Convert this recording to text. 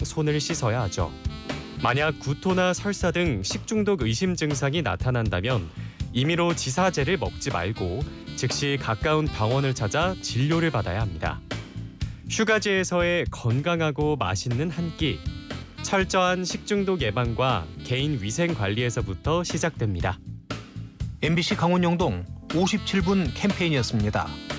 손을 씻어야 하죠. 만약 구토나 설사 등 식중독 의심 증상이 나타난다면 임의로 지사제를 먹지 말고 즉시 가까운 병원을 찾아 진료를 받아야 합니다. 휴가지에서의 건강하고 맛있는 한 끼. 철저한 식중독 예방과 개인 위생 관리에서부터 시작됩니다. MBC 강원영동 57분 캠페인이었습니다.